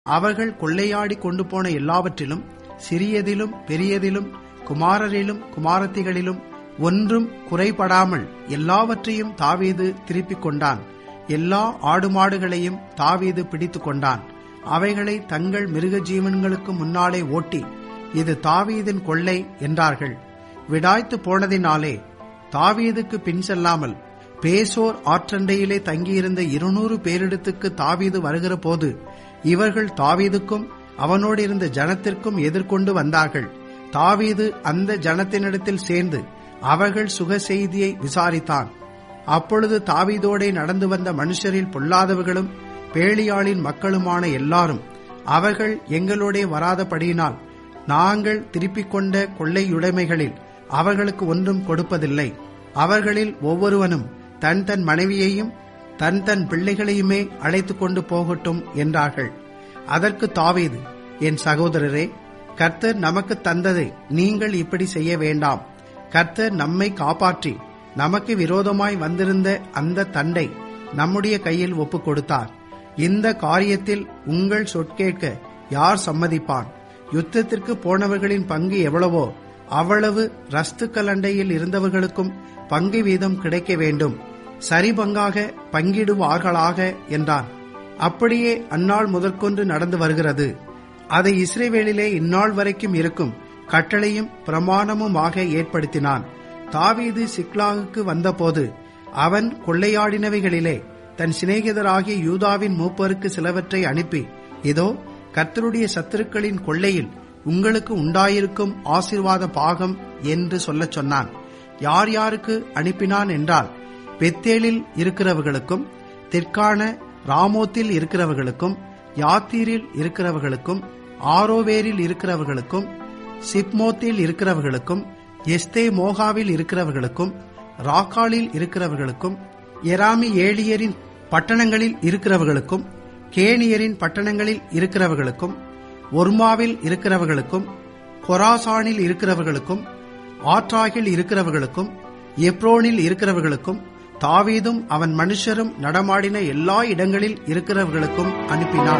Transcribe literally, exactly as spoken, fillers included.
அவர்கள் கொள்ளையாடி கொண்டு போன எல்லாவற்றிலும் சிறியதிலும் பெரியதிலும் குமாரரிலும் குமாரத்திகளிலும் ஒன்றும் குறைபடாமல் எல்லாவற்றையும் தாவீது திருப்பிக் கொண்டான். எல்லா ஆடு மாடுகளையும் தாவீது பிடித்து கொண்டான். அவைகளை தங்கள் மிருக ஜீவன்களுக்கு முன்னாலே ஓட்டி, இது தாவீதின் கொள்ளை என்றார்கள். விடாய்த்து போனதினாலே தாவீதுக்கு பின் செல்லாமல் பேசோர் ஆற்றண்டையிலே தங்கியிருந்த இருநூறு பேரிடத்துக்கு தாவீது வருகிற போது இவர்கள் தாவீதுக்கும் அவனோடு இருந்த ஜனத்திற்கும் எதிர்கொண்டு வந்தார்கள். தாவீது அந்த ஜனத்தினிடத்தில் சேர்ந்து அவர்கள் சுக செய்தியை விசாரித்தான். அப்பொழுது தாவீதோடே நடந்து வந்த மனுஷரில் பொல்லாதவர்களும் பேலியாளின் மக்களுமான எல்லாரும், அவர்கள் எங்களோடே வராதபடியினால் நாங்கள் திருப்பிக் கொண்ட கொள்ளையுடைமைகளில் அவர்களுக்கு ஒன்றும் கொடுப்பதில்லை. அவர்களில் ஒவ்வொருவனும் தன் தன் மனைவியையும் தன் தன் பிள்ளைகளையுமே அழைத்து கொண்டு போகட்டும் என்றார்கள். அதற்கு தாவீது, என் சகோதரரே, கர்த்தர் நமக்கு தந்ததை நீங்கள் இப்படி செய்ய வேண்டாம். கர்த்தர் நம்மை காப்பாற்றி நமக்கு விரோதமாய் வந்திருந்த அந்த தண்டை நம்முடைய கையில் ஒப்புக் கொடுத்தார். இந்த காரியத்தில் உங்கள் சொற்கேட்க யார் சம்மதிப்பான்? யுத்தத்திற்கு போனவர்களின் பங்கு எவ்வளவோ அவ்வளவு ரஸ்துக்கலண்டையில் இருந்தவர்களுக்கும் பங்கு வீதம் கிடைக்க வேண்டும். சரிபங்காக பங்கிடுவார்களாக என்றான். அப்படியே அந்நாள் முதற்கொண்டு நடந்து வருகிறது. அதை இஸ்ரவேலிலே இந்நாள் வரைக்கும் இருக்கும் கட்டளையும் பிரமாணமுமாக ஏற்படுத்தினான். தாவீது சிக்லாகுக்கு வந்தபோது அவன் கொள்ளையாடினவைகளிலே தன் சிநேகிதராகிய யூதாவின் மூப்பருக்கு சிலவற்றை அனுப்பி, இதோ கர்த்தருடைய சத்துருக்களின் கொள்ளையில் உங்களுக்கு உண்டாயிருக்கும் ஆசீர்வாத பாகம் என்று சொல்லச் சொன்னான். யார் யாருக்கு அனுப்பினான் என்றால், பெத்தேலில் இருக்கிறவர்களுக்கும், தெற்கான ராமோத்தில் இருக்கிறவர்களுக்கும், யாத்தீரில் இருக்கிறவர்களுக்கும், ஆரோவேரில் இருக்கிறவர்களுக்கும், சிப்மோத்தில் இருக்கிறவர்களுக்கும், எஸ்தே மோகாவில் இருக்கிறவர்களுக்கும், ராக்காலில் இருக்கிறவர்களுக்கும், எராமி ஏலியரின் பட்டணங்களில் இருக்கிறவர்களுக்கும், கேனியரின் பட்டணங்களில் இருக்கிறவர்களுக்கும், ஒர்மாவில் இருக்கிறவர்களுக்கும், கொராசானில் இருக்கிறவர்களுக்கும், ஆற்றாகில் இருக்கிறவர்களுக்கும், எப்ரோனில் இருக்கிறவர்களுக்கும், தாவீதும் அவன் மனுஷரும் நடமாடின எல்லா இடங்களில் இருக்கிறவர்களுக்கும் அனுப்பினான்.